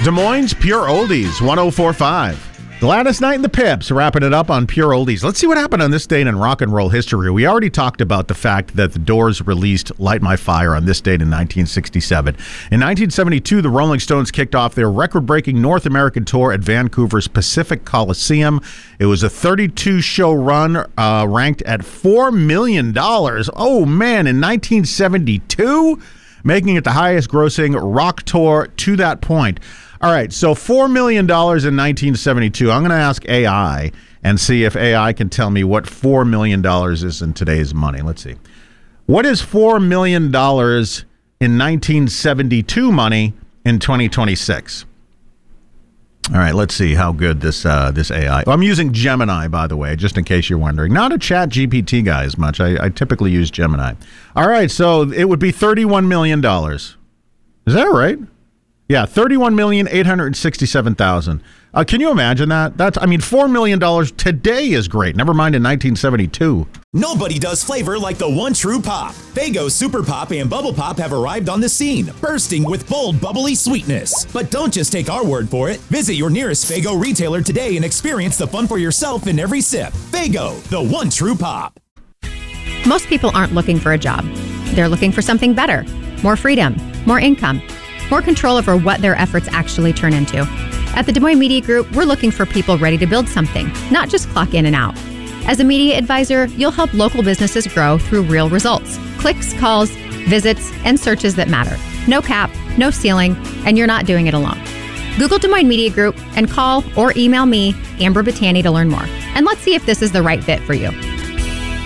Des Moines Pure Oldies, 104.5. Gladys Knight and the Pips wrapping it up on Pure Oldies. Let's see what happened on this date in rock and roll history. We already talked about the fact that the Doors released Light My Fire on this date in 1967. In 1972, the Rolling Stones kicked off their record-breaking North American tour at Vancouver's Pacific Coliseum. It was a 32-show run, ranked at $4 million. Oh, man, in 1972? Making it the highest-grossing rock tour to that point. All right, so $4 million in 1972. I'm going to ask AI and see if AI can tell me what $4 million is in today's money. Let's see. What is $4 million in 1972 money in 2026? All right, let's see how good this AI. I'm using Gemini, by the way, just in case you're wondering. Not a Chat GPT guy as much. I typically use Gemini. All right, so it would be $31 million. Is that right? Yeah, $31,867,000. Can you imagine that? $4 million today is great. Never mind in 1972. Nobody does flavor like the one true pop. Faygo Super Pop and Bubble Pop have arrived on the scene, bursting with bold, bubbly sweetness. But don't just take our word for it. Visit your nearest Faygo retailer today and experience the fun for yourself in every sip. Faygo, the one true pop. Most people aren't looking for a job. They're looking for something better, more freedom, more income, more control over what their efforts actually turn into. At the Des Moines Media Group, we're looking for people ready to build something, not just clock in and out. As a media advisor, you'll help local businesses grow through real results. Clicks, calls, visits, and searches that matter. No cap, no ceiling, and you're not doing it alone. Google Des Moines Media Group and call or email me, Amber Battani, to learn more. And let's see if this is the right fit for you.